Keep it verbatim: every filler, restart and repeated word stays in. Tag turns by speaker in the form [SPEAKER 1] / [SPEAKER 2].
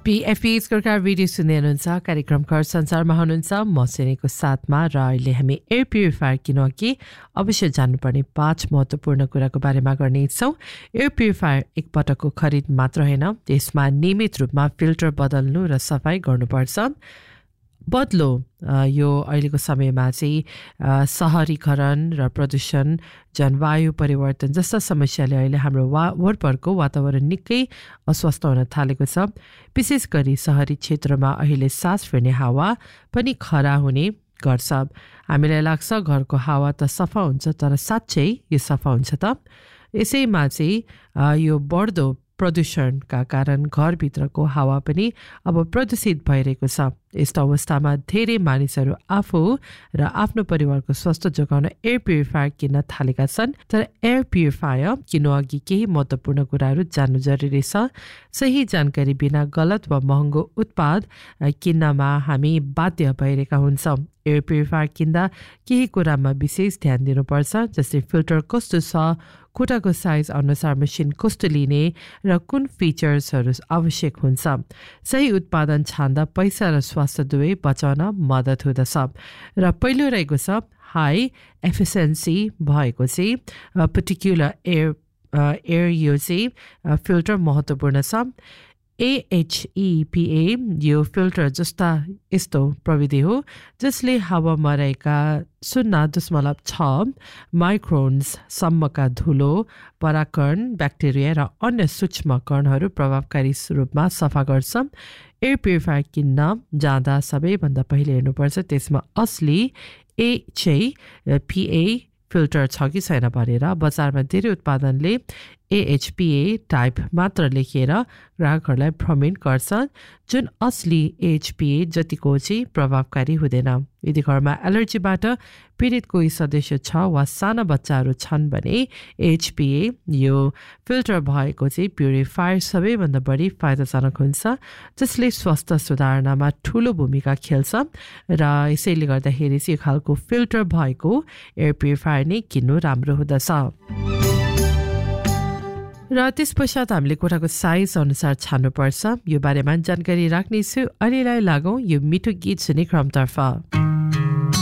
[SPEAKER 1] FPS सरकार video सुन्दै हुनुहुन्छ कार्यक्रम घर संसारमा हुनुहुन्छ म सेनेको साथमा र अहिले हामी एयर प्युरिफायर किन कि अवश्य जान्नुपर्ने पाँच महत्त्वपूर्ण कुराको बारेमा गर्नेछौँ। एयर प्युरिफायर एकपटकको खरिद मात्र होइन, त्यसमा नियमित रूपमा फिल्टर बदल्नु र सफाई गर्नुपर्छ। बदलो यो अहिलेको समयमा चाहिँ सहरीकरण र प्रदूषण, जलवायु परिवर्तन जस्ता समस्याले अहिले हाम्रो वा वरपरको वातावरण निकै अस्वस्थ हुन थालेको छ। विशेष गरी सहरी क्षेत्रमा अहिले सास फेर्ने हावा पनि खरा हुने गर्छ। हामीलाई लाग्छ घरको हावा त सफा हुन्छ, तर साँच्चै यो सफा हुन्छ त? यसैमा चाहिँ यो बढ्दो प्रदूषणका कारण घरभित्रको हावा पनि अब प्रदूषित भइरहेको छ। यस्तो अवस्थामा धेरै मानिसहरू आफू र आफ्नो परिवारको स्वास्थ्य जोगाउन एयर प्युरिफायर किन्न थालेका छन्। तर एयर प्युरिफायर किन्नु अघि केही महत्त्वपूर्ण कुराहरू जान्नु जरुरी छ। सही जानकारी बिना गलत वा महँगो उत्पाद किन्नमा हामी बाध्य भइरहेका हुन्छौँ। एयर प्युरिफायर किन्दा केही कुरामा विशेष ध्यान दिनुपर्छ, जस्तै फिल्टर कस्तो छ, खुट्टाको साइज अनुसार मेसिन कस्तो लिने र कुन फिचर्सहरू आवश्यक हुन्छ। सही उत्पादन छान्दा पैसा र स्वास्थ्य दुवै बचाउन मद्दत हुँदछ। र पहिलो रहेको छ हाई एफिसियन्सी भएको चाहिँ पर्टिकुलर एयर एयर यो चाहिँ फिल्टर महत्त्वपूर्ण छ। एएचइपिए यो फिल्टर जस्ता यस्तो प्रविधि हो जसले हावामा रहेका शून्य दशमलव छ माइक्रोन्ससम्मका धुलो, परागकण, ब्याक्टेरिया र अन्य सूक्ष्म कणहरू प्रभावकारी रूपमा सफा गर्छ। एयर प्युरिफायर किन्न जाँदा सबैभन्दा पहिले हेर्नुपर्छ त्यसमा असली एचएपिए फिल्टर छ कि छैन भनेर। बजारमा धेरै उत्पादनले एएचपिए टाइप मात्र लेखेर ग्राहकहरूलाई भ्रमित गर्छ, जुन असली एएचपिए जतिको चाहिँ प्रभावकारी हुँदैन। यदि घरमा एलर्जीबाट पीडित कोही सदस्य छ वा साना बच्चाहरू छन् भने एएचपिए यो फिल्टर भएको चाहिँ प्युरिफायर सबैभन्दा बढी फाइदाजनक हुन्छ, जसले स्वास्थ्य सुधार्नमा ठुलो भूमिका खेल्छ। र यसैले गर्दाखेरि चाहिँ यो खालको फिल्टर भएको एयर प्युरिफायर नै किन्नु राम्रो हुँदछ। र त्यस पश्चात हामीले कोठाको साइज अनुसार छान्नुपर्छ। यो बारेमा जानकारी राख्नेछु। अहिलेलाई लागौँ यो मिठो गीत सुन्ने क्रमतर्फ।